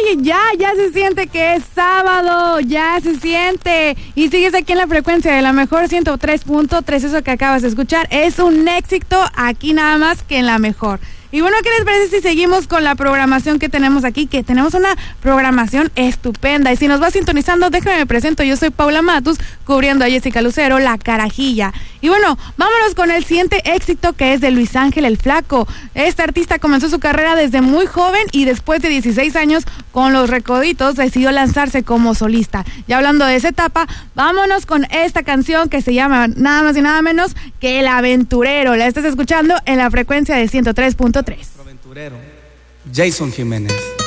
dije, ya se siente que es sábado, ya se siente. Y sigues aquí en la frecuencia de la mejor 103.3, eso que acabas de escuchar es un éxito aquí nada más que en la mejor. Y bueno, ¿qué les parece si seguimos con la programación que tenemos aquí? Que tenemos una programación estupenda. Y si nos va sintonizando, déjame me presento. Yo soy Paula Matus, cubriendo a Jessica Lucero, La Carajilla. Y bueno, vámonos con el siguiente éxito, que es de Luis Ángel el Flaco. Este artista comenzó su carrera desde muy joven y después de 16 años con Los Recoditos decidió lanzarse como solista. Y hablando de esa etapa, vámonos con esta canción que se llama nada más y nada menos que El Aventurero. La estás escuchando en la frecuencia de 103.3. Aventurero, Jason Jiménez.